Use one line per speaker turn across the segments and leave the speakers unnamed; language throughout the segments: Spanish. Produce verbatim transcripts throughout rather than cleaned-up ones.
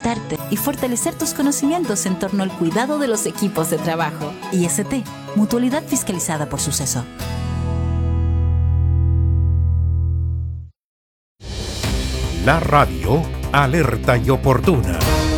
capacitarte y fortalecer tus conocimientos en torno al cuidado de los equipos de trabajo. I S T, Mutualidad Fiscalizada por Suceso.
La radio alerta y oportuna.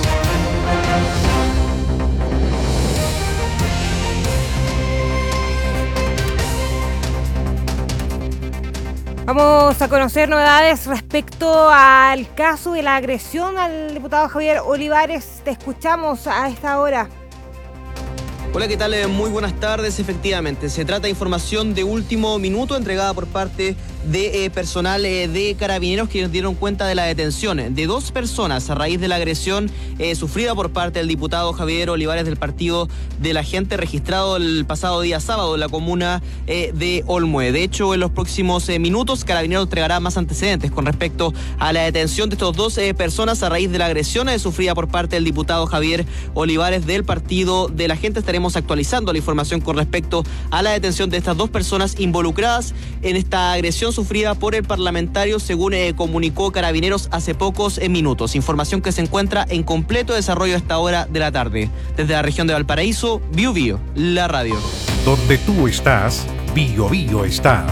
Vamos a conocer novedades respecto al caso de la agresión al diputado Javier Olivares. Te escuchamos a esta hora.
Hola, ¿qué tal? Muy buenas tardes. Efectivamente, se trata de información de último minuto entregada por parte de eh, personal eh, de Carabineros, que nos dieron cuenta de la detención de dos personas a raíz de la agresión eh, sufrida por parte del diputado Javier Olivares del Partido de la Gente, registrado el pasado día sábado en la comuna eh, de Olmué. De hecho, en los próximos eh, minutos, Carabineros entregará más antecedentes con respecto a la detención de estas dos eh, personas a raíz de la agresión eh, sufrida por parte del diputado Javier Olivares del Partido de la Gente. Estaremos actualizando la información con respecto a la detención de estas dos personas involucradas en esta agresión sufrida por el parlamentario, según eh, comunicó Carabineros hace pocos eh, minutos. Información que se encuentra en completo desarrollo a esta hora de la tarde. Desde la región de Valparaíso, Bio Bio, la radio.
Donde tú estás, Bio Bio está.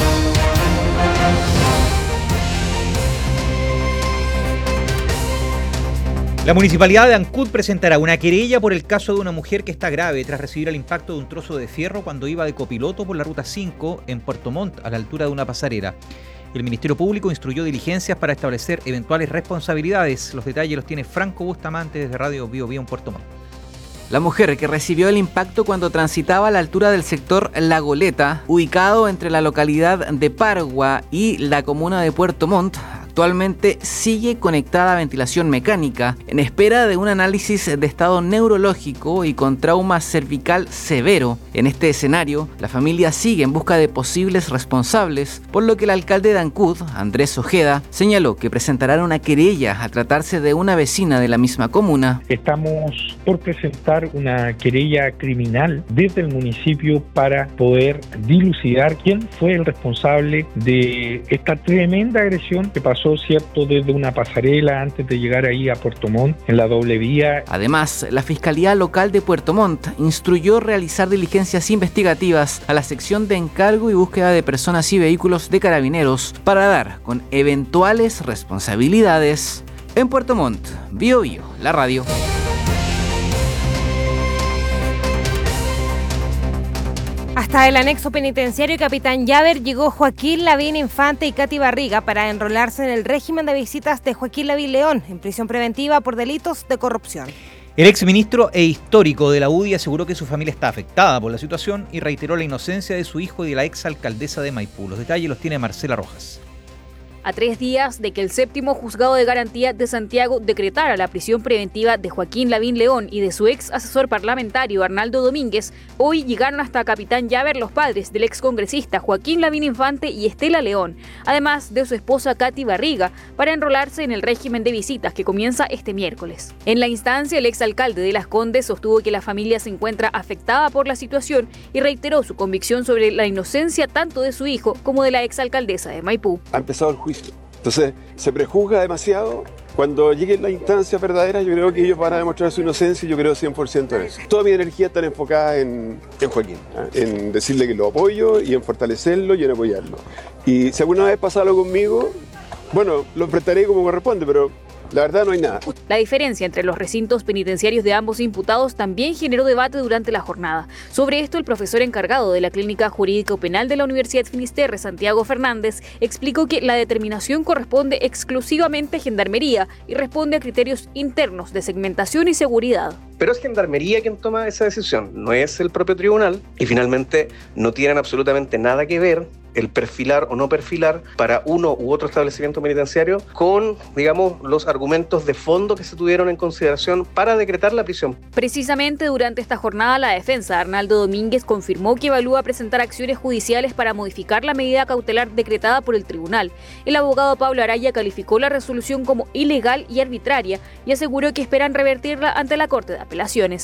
La Municipalidad de Ancud presentará una querella por el caso de una mujer que está grave tras recibir el impacto de un trozo de fierro cuando iba de copiloto por la Ruta cinco en Puerto Montt, a la altura de una pasarela. El Ministerio Público instruyó diligencias para establecer eventuales responsabilidades. Los detalles los tiene Franco Bustamante desde Radio Bio Bio en Puerto Montt.
La mujer que recibió el impacto cuando transitaba a la altura del sector La Goleta, ubicado entre la localidad de Pargua y la comuna de Puerto Montt, actualmente sigue conectada a ventilación mecánica en espera de un análisis de estado neurológico y con trauma cervical severo. En este escenario, la familia sigue en busca de posibles responsables, por lo que el alcalde de Ancud, Andrés Ojeda, señaló que presentarán una querella a tratarse de una vecina de la misma comuna.
Estamos por presentar una querella criminal desde el municipio para poder dilucidar quién fue el responsable de esta tremenda agresión que pasó, cierto, desde una pasarela antes de llegar ahí a Puerto Montt, en la doble vía.
Además, la Fiscalía Local de Puerto Montt instruyó realizar diligencias investigativas a la sección de encargo y búsqueda de personas y vehículos de Carabineros para dar con eventuales responsabilidades. En Puerto Montt, Bio Bio, la radio.
Hasta el anexo penitenciario Capitán Llaver llegó Joaquín Lavín Infante y Katy Barriga para enrolarse en el régimen de visitas de Joaquín Lavín León, en prisión preventiva por delitos de corrupción.
El exministro e histórico de la U D I aseguró que su familia está afectada por la situación y reiteró la inocencia de su hijo y de la exalcaldesa de Maipú. Los detalles los tiene Marcela Rojas.
A tres días de que el séptimo juzgado de garantía de Santiago decretara la prisión preventiva de Joaquín Lavín León y de su ex asesor parlamentario Arnaldo Domínguez, hoy llegaron hasta Capitán Llaver los padres del ex congresista Joaquín Lavín Infante y Estela León, además de su esposa Katy Barriga, para enrolarse en el régimen de visitas que comienza este miércoles. En la instancia, el exalcalde de Las Condes sostuvo que la familia se encuentra afectada por la situación y reiteró su convicción sobre la inocencia tanto de su hijo como de la exalcaldesa de Maipú.
Ha empezado el juicio. Entonces, se prejuzga demasiado. Cuando lleguen las instancias verdaderas, yo creo que ellos van a demostrar su inocencia y yo creo cien por ciento en eso. Toda mi energía está enfocada en, en Joaquín, ¿eh? En decirle que lo apoyo y en fortalecerlo y en apoyarlo. Y si alguna vez pasa algo conmigo, bueno, lo enfrentaré como corresponde, pero la verdad no hay nada.
La diferencia entre los recintos penitenciarios de ambos imputados también generó debate durante la jornada. Sobre esto, el profesor encargado de la Clínica Jurídico Penal de la Universidad Finisterre, Santiago Fernández, explicó que la determinación corresponde exclusivamente a Gendarmería y responde a criterios internos de segmentación y seguridad.
Pero es Gendarmería quien toma esa decisión, no es el propio tribunal, y finalmente no tienen absolutamente nada que ver el perfilar o no perfilar para uno u otro establecimiento penitenciario con, digamos, los argumentos de fondo que se tuvieron en consideración para decretar la prisión.
Precisamente durante esta jornada, la defensa Arnaldo Domínguez confirmó que evalúa presentar acciones judiciales para modificar la medida cautelar decretada por el tribunal. El abogado Pablo Araya calificó la resolución como ilegal y arbitraria y aseguró que esperan revertirla ante la Corte de Apelaciones.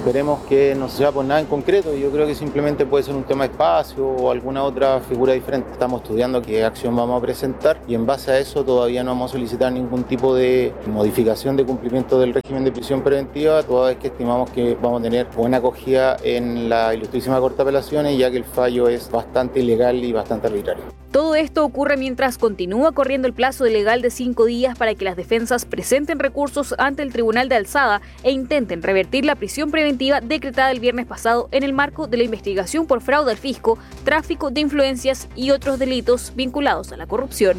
Esperemos que no sea por nada en concreto, yo creo que simplemente puede ser un tema de espacio o alguna otra figura diferente. Estamos estudiando qué acción vamos a presentar y en base a eso todavía no vamos a solicitar ningún tipo de modificación de cumplimiento del régimen de prisión preventiva, toda vez que estimamos que vamos a tener buena acogida en la Ilustrísima Corte de Apelaciones, ya que el fallo es bastante ilegal y bastante arbitrario.
Todo esto ocurre mientras continúa corriendo el plazo legal de cinco días para que las defensas presenten recursos ante el Tribunal de Alzada e intenten revertir la prisión preventiva decretada el viernes pasado en el marco de la investigación por fraude al fisco, tráfico de influencias y otros delitos vinculados a la corrupción.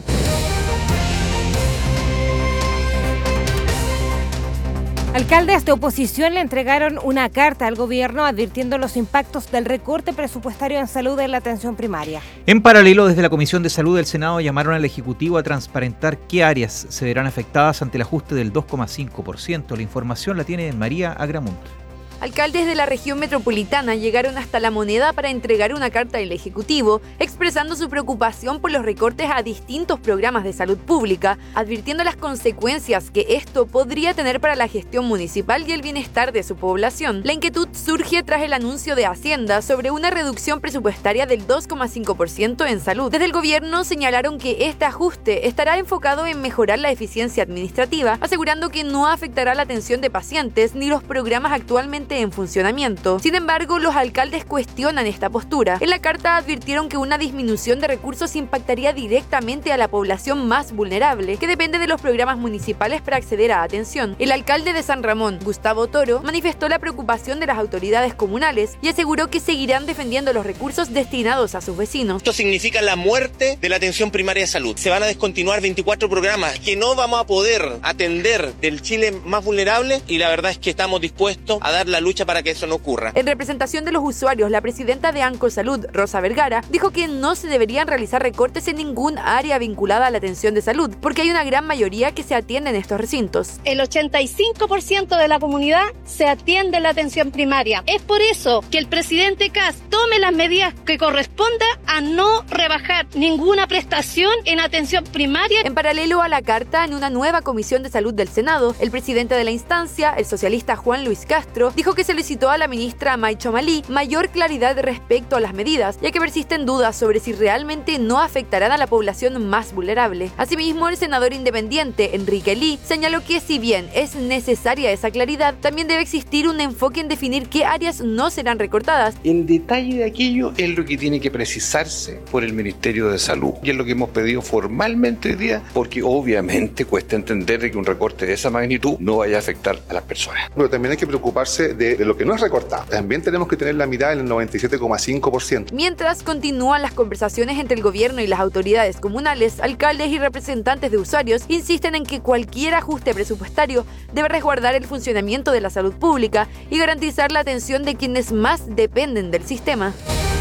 Alcaldes de oposición le entregaron una carta al gobierno advirtiendo los impactos del recorte presupuestario en salud en la atención primaria.
En paralelo, desde la Comisión de Salud del Senado llamaron al Ejecutivo a transparentar qué áreas se verán afectadas ante el ajuste del dos coma cinco por ciento. La información la tiene María Agramunt.
Alcaldes de la región metropolitana llegaron hasta La Moneda para entregar una carta al Ejecutivo, expresando su preocupación por los recortes a distintos programas de salud pública, advirtiendo las consecuencias que esto podría tener para la gestión municipal y el bienestar de su población. La inquietud surge tras el anuncio de Hacienda sobre una reducción presupuestaria del dos coma cinco por ciento en salud. Desde el gobierno señalaron que este ajuste estará enfocado en mejorar la eficiencia administrativa, asegurando que no afectará la atención de pacientes ni los programas actualmente en funcionamiento. Sin embargo, los alcaldes cuestionan esta postura. En la carta advirtieron que una disminución de recursos impactaría directamente a la población más vulnerable, que depende de los programas municipales para acceder a atención. El alcalde de San Ramón, Gustavo Toro, manifestó la preocupación de las autoridades comunales y aseguró que seguirán defendiendo los recursos destinados a sus vecinos.
Esto significa la muerte de la atención primaria de salud. Se van a descontinuar veinticuatro programas que no vamos a poder atender del Chile más vulnerable y la verdad es que estamos dispuestos a dar la lucha para que eso no ocurra.
En representación de los usuarios, la presidenta de ANCO Salud, Rosa Vergara, dijo que no se deberían realizar recortes en ningún área vinculada a la atención de salud, porque hay una gran mayoría que se atiende en estos recintos.
El ochenta y cinco por ciento de la comunidad se atiende en la atención primaria. Es por eso que el presidente Kast tome las medidas que corresponda a no rebajar ninguna prestación en atención primaria.
En paralelo a la carta, en una nueva comisión de salud del Senado, el presidente de la instancia, el socialista Juan Luis Castro, dijo que solicitó a la ministra Maicho Malí mayor claridad respecto a las medidas, ya que persisten dudas sobre si realmente no afectarán a la población más vulnerable. Asimismo, el senador independiente Enrique Lee señaló que si bien es necesaria esa claridad, también debe existir un enfoque en definir qué áreas no serán recortadas.
El detalle de aquello es lo que tiene que precisarse por el Ministerio de Salud y es lo que hemos pedido formalmente hoy día, porque obviamente cuesta entender que un recorte de esa magnitud no vaya a afectar a las personas.
Pero también hay que preocuparse de, de lo que no es recortado. También tenemos que tener la mirada en el noventa y siete coma cinco por ciento.
Mientras continúan las conversaciones entre el gobierno y las autoridades comunales, alcaldes y representantes de usuarios insisten en que cualquier ajuste presupuestario debe resguardar el funcionamiento de la salud pública y garantizar la atención de quienes más dependen del sistema.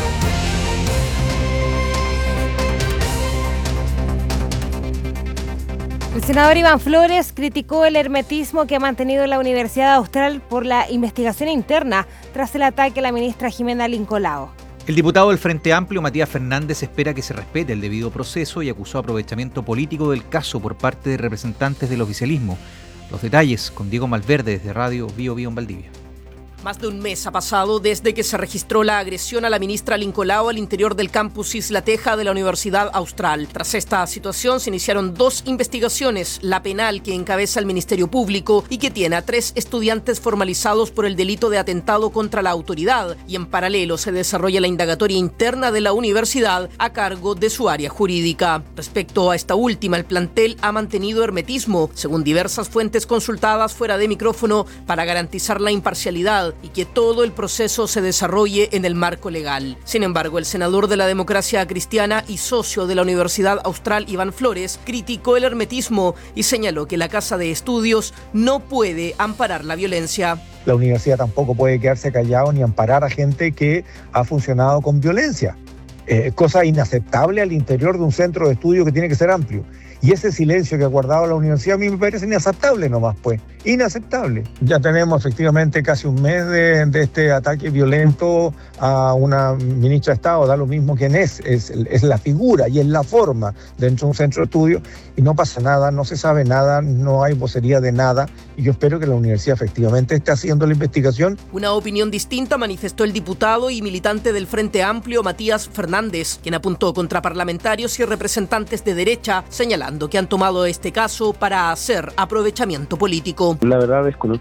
El senador Iván Flores criticó el hermetismo que ha mantenido la Universidad Austral por la investigación interna tras el ataque a la ministra Jimena Lincolao.
El diputado del Frente Amplio, Matías Fernández, espera que se respete el debido proceso y acusó aprovechamiento político del caso por parte de representantes del oficialismo. Los detalles con Diego Malverde desde Radio Bio Bio en Valdivia.
Más de un mes ha pasado desde que se registró la agresión a la ministra Lincolao al interior del campus Isla Teja de la Universidad Austral. Tras esta situación se iniciaron dos investigaciones, la penal que encabeza el Ministerio Público y que tiene a tres estudiantes formalizados por el delito de atentado contra la autoridad, y en paralelo se desarrolla la indagatoria interna de la universidad a cargo de su área jurídica. Respecto a esta última, el plantel ha mantenido hermetismo, según diversas fuentes consultadas fuera de micrófono, para garantizar la imparcialidad y que todo el proceso se desarrolle en el marco legal. Sin embargo, el senador de la Democracia Cristiana y socio de la Universidad Austral, Iván Flores, criticó el hermetismo y señaló que la Casa de Estudios no puede amparar la violencia.
La universidad tampoco puede quedarse callado ni amparar a gente que ha funcionado con violencia. Eh, cosa inaceptable al interior de un centro de estudio que tiene que ser amplio. Y ese silencio que ha guardado la universidad a mí me parece inaceptable nomás, pues. Inaceptable. Ya tenemos efectivamente casi un mes de, de este ataque violento a una ministra de Estado, da lo mismo quién es, es, es la figura y es la forma dentro de un centro de estudio, y no pasa nada, no se sabe nada, no hay vocería de nada, y yo espero que la universidad efectivamente esté haciendo la investigación.
Una opinión distinta manifestó el diputado y militante del Frente Amplio, Matías Fernández, quien apuntó contra parlamentarios y representantes de derecha, señalando que han tomado este caso para hacer aprovechamiento político.
La verdad desconozco